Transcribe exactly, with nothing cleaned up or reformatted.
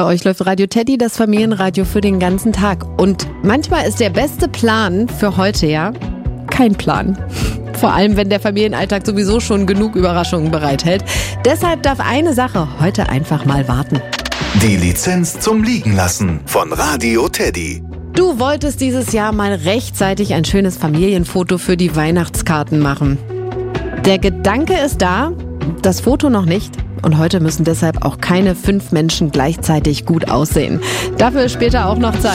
euch läuft Radio Teddy, das Familienradio für den ganzen Tag. Und manchmal ist der beste Plan für heute ja kein Plan. Vor allem, wenn der Familienalltag sowieso schon genug Überraschungen bereithält. Deshalb darf eine Sache heute einfach mal warten. Die Lizenz zum Liegenlassen von Radio Teddy. Du wolltest dieses Jahr mal rechtzeitig ein schönes Familienfoto für die Weihnachtskarten machen. Der Gedanke ist da, das Foto noch nicht. Und heute müssen deshalb auch keine fünf Menschen gleichzeitig gut aussehen. Dafür ist später auch noch Zeit.